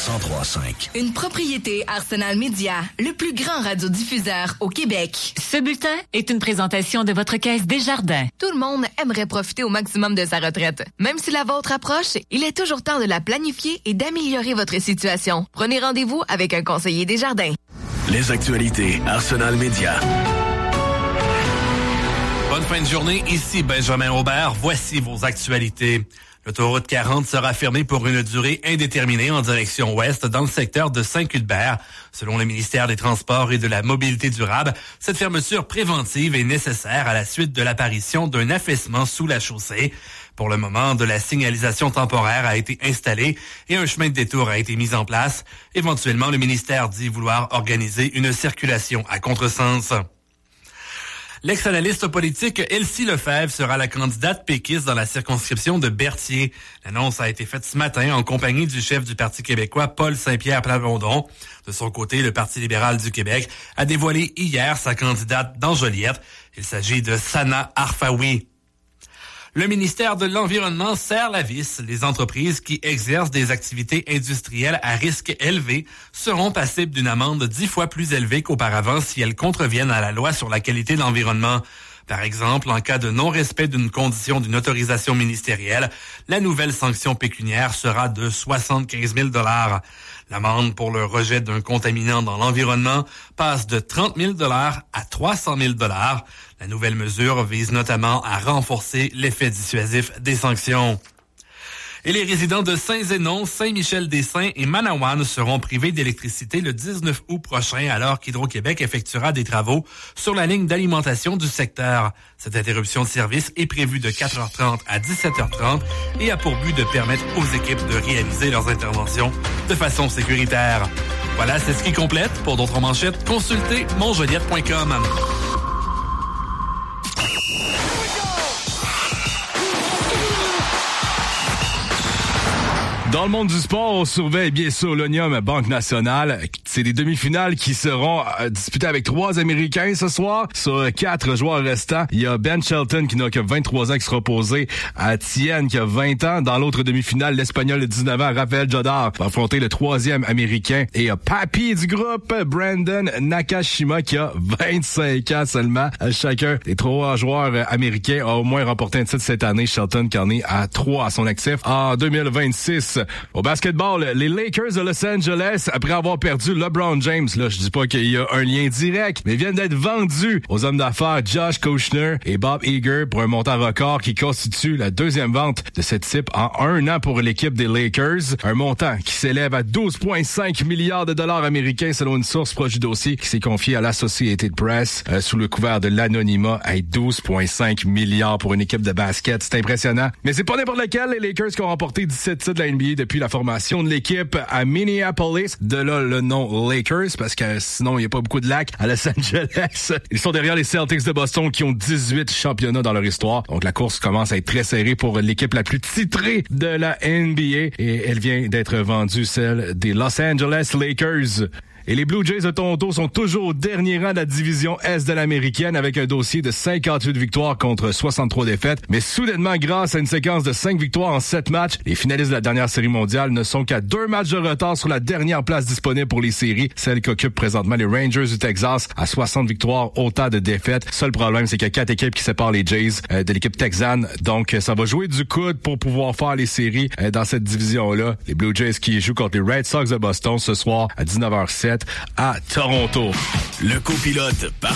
103.5. Une propriété Arsenal Media, le plus grand radiodiffuseur au Québec. Ce bulletin est une présentation de votre Caisse Desjardins. Tout le monde aimerait profiter au maximum de sa retraite. Même si la vôtre approche, il est toujours temps de la planifier et d'améliorer votre situation. Prenez rendez-vous avec un conseiller Desjardins. Les actualités Arsenal Media. Bonne fin de journée, ici Benjamin Aubert. Voici vos actualités. L'autoroute 40 sera fermée pour une durée indéterminée en direction ouest dans le secteur de Saint-Cuthbert. Selon le ministère des Transports et de la Mobilité durable, cette fermeture préventive est nécessaire à la suite de l'apparition d'un affaissement sous la chaussée. Pour le moment, de la signalisation temporaire a été installée et un chemin de détour a été mis en place. Éventuellement, le ministère dit vouloir organiser une circulation à contresens. L'ex-analyste politique Elsie Lefebvre sera la candidate péquiste dans la circonscription de Berthier. L'annonce a été faite ce matin en compagnie du chef du Parti québécois, Paul Saint-Pierre Plamondon. De son côté, le Parti libéral du Québec a dévoilé hier sa candidate dans Joliette. Il s'agit de Sana Arfaoui. Le ministère de l'Environnement serre la vis. Les entreprises qui exercent des activités industrielles à risque élevé seront passibles d'une amende 10 fois plus élevée qu'auparavant si elles contreviennent à la loi sur la qualité de l'environnement. Par exemple, en cas de non-respect d'une condition d'une autorisation ministérielle, la nouvelle sanction pécuniaire sera de 75 000 $. L'amende pour le rejet d'un contaminant dans l'environnement passe de 30 000 $ à 300 000 $. La nouvelle mesure vise notamment à renforcer l'effet dissuasif des sanctions. Et les résidents de Saint-Zénon, Saint-Michel-des-Saints et Manawan seront privés d'électricité le 19 août prochain alors qu'Hydro-Québec effectuera des travaux sur la ligne d'alimentation du secteur. Cette interruption de service est prévue de 4h30 à 17h30 et a pour but de permettre aux équipes de réaliser leurs interventions de façon sécuritaire. Voilà, c'est ce qui complète. Pour d'autres manchettes, consultez monjoliette.com. Dans le monde du sport, on surveille bien sûr l'Onium Banque Nationale. C'est des demi-finales qui seront disputées avec 3 Américains ce soir. Sur 4 joueurs restants, il y a Ben Shelton qui n'a que 23 ans qui sera opposé à Tien qui a 20 ans. Dans l'autre demi-finale, l'Espagnol de 19 ans, Rafael Jodar, va affronter le 3e Américain. Et Papi du groupe, Brandon Nakashima qui a 25 ans seulement. Chacun des 3 joueurs américains a au moins remporté un titre cette année. Shelton qui en est à 3 à son actif. En 2026, au basketball, les Lakers de Los Angeles, après avoir perdu LeBron James, là, je dis pas qu'il y a un lien direct, mais viennent d'être vendus aux hommes d'affaires Josh Kushner et Bob Iger pour un montant record qui constitue la 2e vente de ce type en 1 an pour l'équipe des Lakers. Un montant qui s'élève à 12,5 milliards de dollars américains selon une source proche du dossier qui s'est confiée à l'Associated Press sous le couvert de l'anonymat à 12,5 milliards pour une équipe de basket. C'est impressionnant. Mais c'est pas n'importe lequel, les Lakers qui ont remporté 17 titres de la NBA depuis la formation de l'équipe à Minneapolis. De là, le nom Lakers, parce que sinon, il n'y a pas beaucoup de lacs à Los Angeles. Ils sont derrière les Celtics de Boston qui ont 18 championnats dans leur histoire. Donc, la course commence à être très serrée pour l'équipe la plus titrée de la NBA. Et elle vient d'être vendue, celle des Los Angeles Lakers. Et les Blue Jays de Toronto sont toujours au dernier rang de la division Est de l'Américaine avec un dossier de 58 victoires contre 63 défaites. Mais soudainement, grâce à une séquence de 5 victoires en 7 matchs, les finalistes de la dernière série mondiale ne sont qu'à 2 matchs de retard sur la dernière place disponible pour les séries, celle qu'occupent présentement les Rangers du Texas à 60 victoires, autant de défaites. Seul problème, c'est qu'il y a 4 équipes qui séparent les Jays de l'équipe texane. Donc, ça va jouer du coude pour pouvoir faire les séries dans cette division-là. Les Blue Jays qui jouent contre les Red Sox de Boston ce soir à 19h07 à Toronto. Le copilote parfait.